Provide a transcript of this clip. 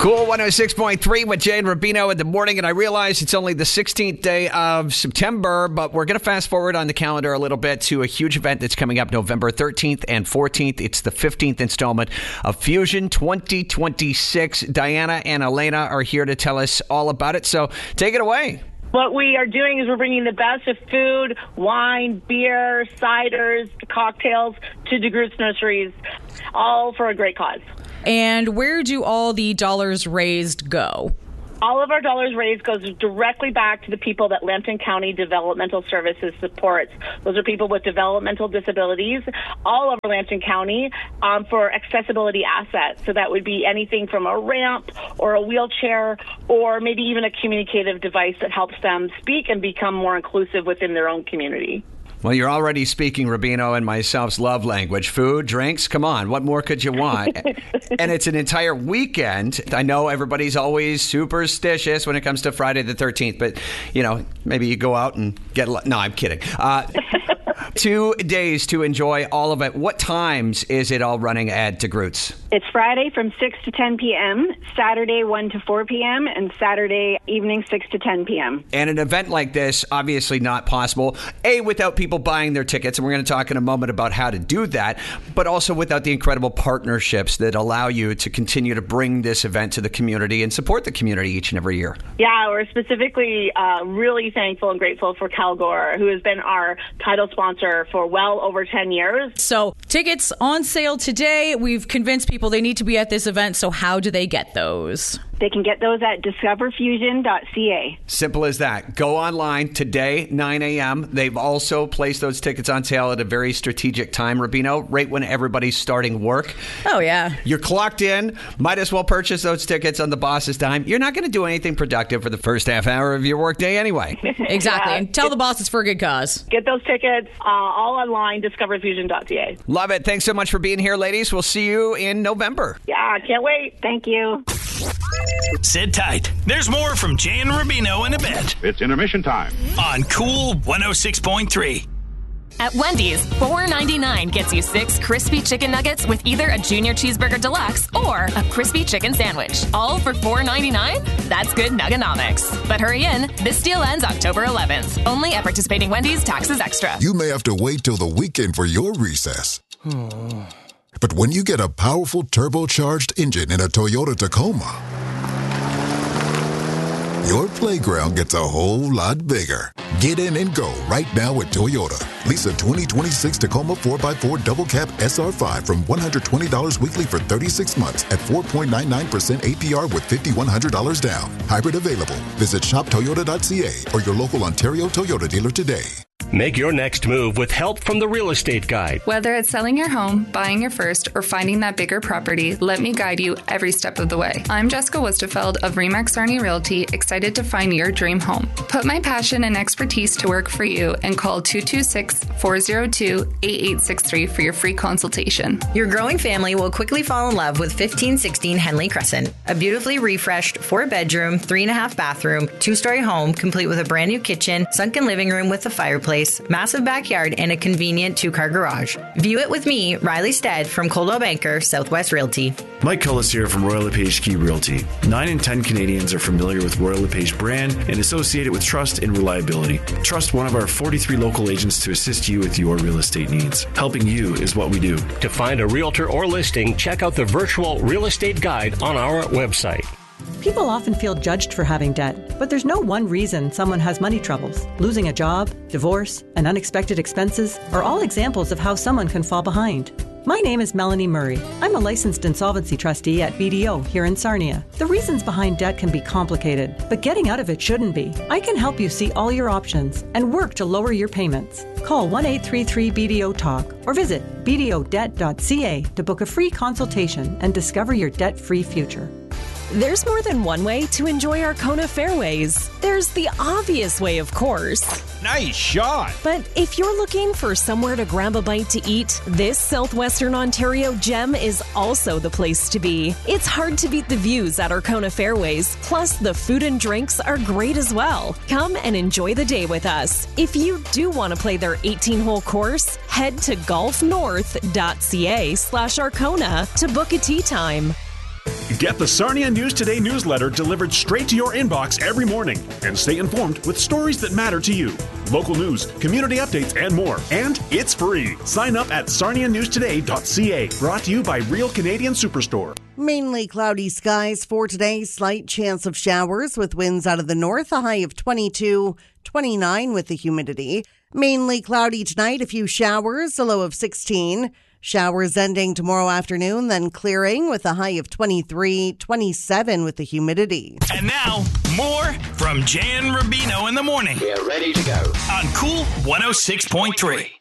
Cool 106.3 with Jay and Rubino in the morning. And I realize it's only the 16th day of September, but we're going to fast forward on the calendar a little bit to a huge event that's coming up November 13th and 14th. It's the 15th installment of Fusion 2026. Diana and Elena are here to tell us all about it. So take it away. What we are doing is we're bringing the best of food, wine, beer, ciders, cocktails to DeGroote's Nurseries, all for a great cause. And where do all the dollars raised go? All of our dollars raised goes directly back to the people that Lambton County Developmental Services supports. Those are people with developmental disabilities all over Lambton County for accessibility assets. So that would be anything from a ramp or a wheelchair or maybe even a communicative device that helps them speak and become more inclusive within their own community. Well, you're already speaking Rubino and myself's love language. Food, drinks, come on. What more could you want? And it's an entire weekend. I know everybody's always superstitious when it comes to Friday the 13th, but, you know, maybe you go out and get... No, I'm kidding. 2 days to enjoy all of it. What times is it all running at DeGroote's? It's Friday from 6 to 10 p.m., Saturday 1 to 4 p.m., and Saturday evening 6 to 10 p.m. And an event like this, obviously not possible, A, without people buying their tickets, and we're going to talk in a moment about how to do that, but also without the incredible partnerships that allow you to continue to bring this event to the community and support the community each and every year. Yeah, we're specifically really thankful and grateful for Calgore, who has been our title sponsor for well over 10 years. So tickets on sale today. We've convinced people they need to be at this event. So how do they get those? They can get those at discoverfusion.ca. Simple as that. Go online today, 9 a.m. They've also placed those tickets on sale at a very strategic time, Rubino, right when everybody's starting work. Oh, yeah. You're clocked in. Might as well purchase those tickets on the boss's dime. You're not going to do anything productive for the first half hour of your workday anyway. Exactly. Yeah. And tell the boss it's for a good cause. Get those tickets all online, discoverfusion.ca. Love it. Thanks so much for being here, ladies. We'll see you in November. Yeah, can't wait. Thank you. Sit tight. There's more from Jay and Rubino in a bit. It's intermission time. On Cool 106.3. At Wendy's, $4.99 gets you 6 crispy chicken nuggets with either a Junior Cheeseburger Deluxe or a crispy chicken sandwich. All for $4.99? That's good nuggonomics. But hurry in. This deal ends October 11th. Only at participating Wendy's, taxes extra. You may have to wait till the weekend for your recess. But when you get a powerful turbocharged engine in a Toyota Tacoma, your playground gets a whole lot bigger. Get in and go right now at Toyota. Lease a 2026 Tacoma 4x4 Double Cab SR5 from $120 weekly for 36 months at 4.99% APR with $5,100 down. Hybrid available. Visit shoptoyota.ca or your local Ontario Toyota dealer today. Make your next move with help from the Real Estate Guide. Whether it's selling your home, buying your first, or finding that bigger property, let me guide you every step of the way. I'm Jessica Wustefeld of Remax Sarnia Realty, excited to find your dream home. Put my passion and expertise to work for you and call 226-402-8863 for your free consultation. Your growing family will quickly fall in love with 1516 Henley Crescent, a beautifully refreshed 4-bedroom, 3.5 bathroom, 2-story home complete with a brand new kitchen, sunken living room with a fireplace, massive backyard, and a convenient 2-car garage. View it with me, Riley Stead from Coldwell Banker, Southwest Realty. Mike Cullis here from Royal LePage Key Realty. 9 in 10 Canadians are familiar with Royal LePage brand and associate it with trust and reliability. Trust one of our 43 local agents to assist you with your real estate needs. Helping you is what we do. To find a realtor or listing, check out the virtual Real Estate Guide on our website. People often feel judged for having debt, but there's no one reason someone has money troubles. Losing a job, divorce, and unexpected expenses are all examples of how someone can fall behind. My name is Melanie Murray. I'm a licensed insolvency trustee at BDO here in Sarnia. The reasons behind debt can be complicated, but getting out of it shouldn't be. I can help you see all your options and work to lower your payments. Call 1-833-BDO-TALK or visit bdodebt.ca to book a free consultation and discover your debt-free future. There's more than one way to enjoy Arkona Fairways. There's the obvious way, of course. Nice shot. But if you're looking for somewhere to grab a bite to eat, this Southwestern Ontario gem is also the place to be. It's hard to beat the views at Arkona Fairways, plus the food and drinks are great as well. Come and enjoy the day with us. If you do want to play their 18-hole course, head to golfnorth.ca/Arkona to book a tee time. Get the Sarnia News Today newsletter delivered straight to your inbox every morning and stay informed with stories that matter to you. Local news, community updates, and more. And it's free. Sign up at sarnianewstoday.ca. Brought to you by Real Canadian Superstore. Mainly cloudy skies for today. Slight chance of showers with winds out of the north. A high of 22, 29 with the humidity. Mainly cloudy tonight. A few showers. A low of 16. Showers ending tomorrow afternoon, then clearing with a high of 23, 27 with the humidity. And now, more from Jan Rubino in the morning. We're ready to go. On Cool 106.3.